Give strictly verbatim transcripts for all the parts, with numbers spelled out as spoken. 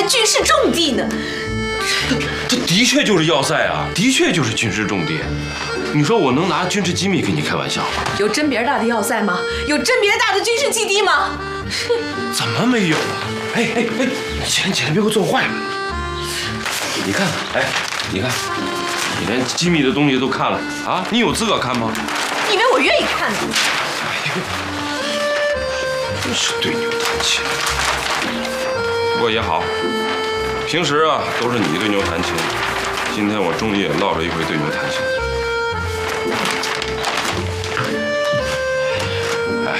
军事重地呢。 这的确就是要塞啊，的确就是军事重地。你说我能拿军事机密跟你开玩笑吗？ 有真别大的要塞吗？有真别大的军事基地吗？ 怎么没有啊？哎哎哎，起来起来，别给我做坏了。你看看，哎，你看，你连机密的东西都看了啊？你有资格看吗？ 你以为我愿意看呢？ 哎呦，真是对牛弹琴。不过也好，平时啊都是你对牛弹琴，今天我终于也落着一回对牛弹琴。哎，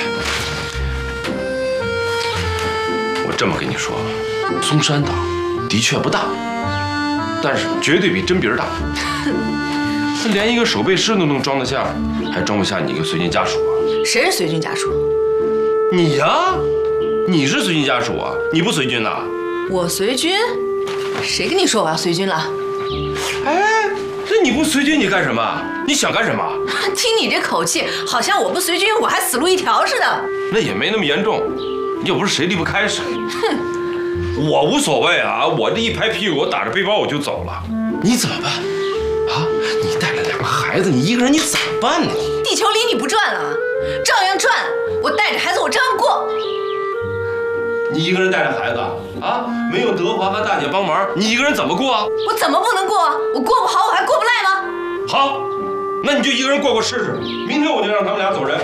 我这么跟你说，松山岛的确不大，但是绝对比真鼻儿大。它连一个守备师都能装得下，还装不下你一个随军家属啊？ 谁是随军家属？ 你呀、啊，你是随军家属啊？你不随军呐？ 我随军？谁跟你说我要随军了？ 哎，这你不随军你干什么？你想干什么？ 听你这口气，好像我不随军我还死路一条似的。 那也没那么严重，又不是谁离不开谁。哼，我无所谓啊，我这一拍屁股，我打着背包我就走了。你怎么办？啊，你带了两个孩子，你一个人你怎么办呢？ 地球离你不转了，照样转。我带着孩子，我照样过。 你一个人带着孩子啊，没有德华和大姐帮忙，你一个人怎么过啊？ 我怎么不能过啊？我过不好，我还过不赖吗？ 好，那你就一个人过过试试。明天我就让他们俩走人。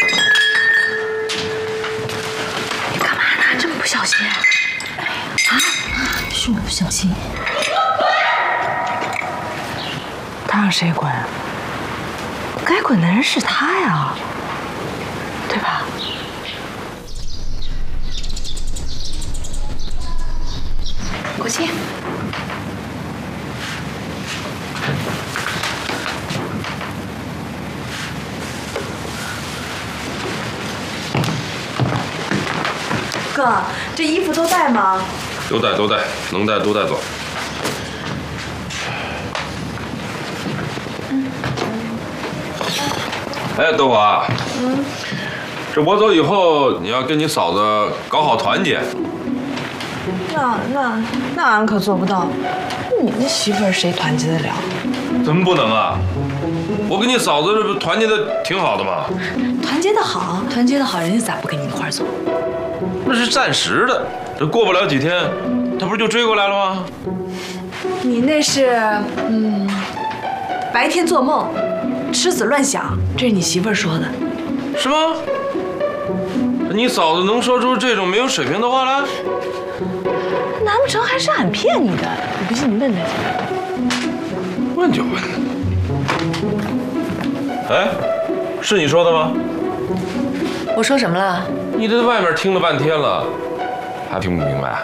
你干嘛呢？这么不小心？啊？是我不小心。 他让谁滚？该滚的人是他呀，对吧？ 过去。 哥，这衣服都带吗？ 都带都带，能带都带走。哎，德华，嗯，这我走以后，你要跟你嫂子搞好团结。 那那那俺可做不到。你们媳妇儿谁团结得了？ 怎么不能啊？我跟你嫂子这不团结的挺好的吗？ 团结得好， 团结得好，人家咋不跟你一块儿走？ 那是暂时的，这过不了几天，他不是就追过来了吗？ 你那是嗯，白天做梦，痴子乱想，这是你媳妇儿说的。 是吗？你嫂子能说出这种没有水平的话来？ 难不成还是俺骗你的？你不信你问他去。 问就问。哎，是你说的吗？ 我说什么了？ 你这在外面听了半天了，还听不明白？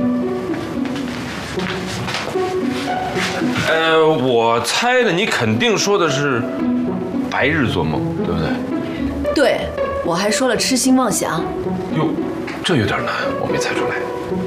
呃，我猜的，你肯定说的是白日做梦，对不对？ 对，我还说了痴心妄想。 哟，这有点难，我没猜出来。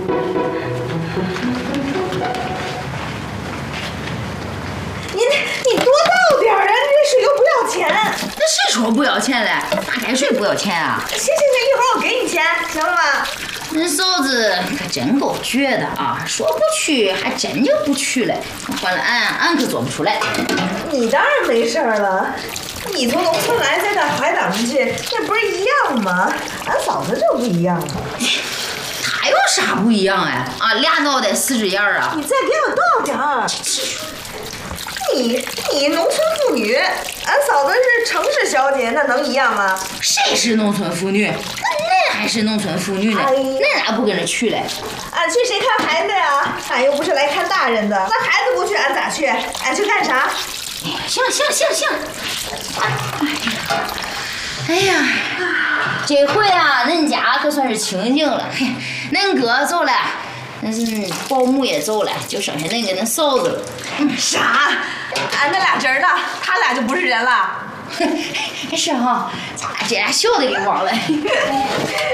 你你多倒点儿啊！你这水又不要钱。 那谁说不要钱嘞？大开水不要钱啊？ 行行行，一会儿我给你钱，行了吧？ 恁嫂子可真够绝的啊！说不去还真就不去了。换了俺，俺可做不出来。 你当然没事了，你从农村来，再到海岛上去，那不是一样吗？俺嫂子就不一样了。 他有啥不一样哎？啊，俩脑袋四只眼儿啊！ 你再给我倒点儿。你你农村妇女，俺嫂子是城市小姐，那能一样吗？ 谁是农村妇女？那恁还是农村妇女呢？ 哎、 恁咋不跟着去嘞？ 俺去谁看孩子呀？俺又不是来看大人的。那孩子不去，俺咋去？俺去干啥？ 行了行了行了行了。哎呀，这回啊，恁家可算是清静了。嘿，恁哥走了。那是保姆也走了，就剩下恁跟恁嫂子了。 嗯、啥？俺那俩侄儿呢？他俩就不是人了？ 是哈，咱俩这俩小的给忘了。